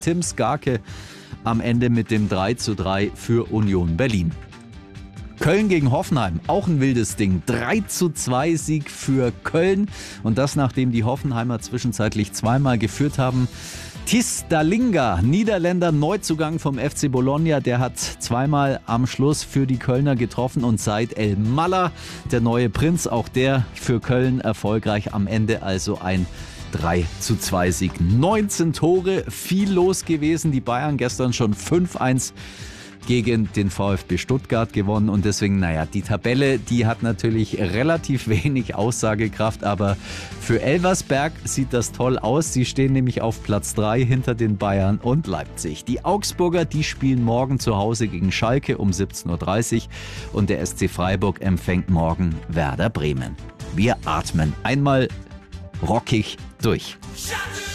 Tim Skarke am Ende mit dem 3:3 für Union Berlin. Köln gegen Hoffenheim, auch ein wildes Ding. 3:2 Sieg für Köln und das nachdem die Hoffenheimer zwischenzeitlich zweimal geführt haben. Tis Dalinga, Niederländer Neuzugang vom FC Bologna, der hat zweimal am Schluss für die Kölner getroffen und Said El Malla, der neue Prinz, auch der für Köln erfolgreich am Ende, also ein 3:2 Sieg. 19 Tore, viel los gewesen. Die Bayern gestern schon 5:1 gegen den VfB Stuttgart gewonnen und deswegen, die Tabelle, die hat natürlich relativ wenig Aussagekraft, aber für Elversberg sieht das toll aus. Sie stehen nämlich auf Platz 3 hinter den Bayern und Leipzig. Die Augsburger, die spielen morgen zu Hause gegen Schalke um 17:30 Uhr und der SC Freiburg empfängt morgen Werder Bremen. Wir atmen einmal rockig durch.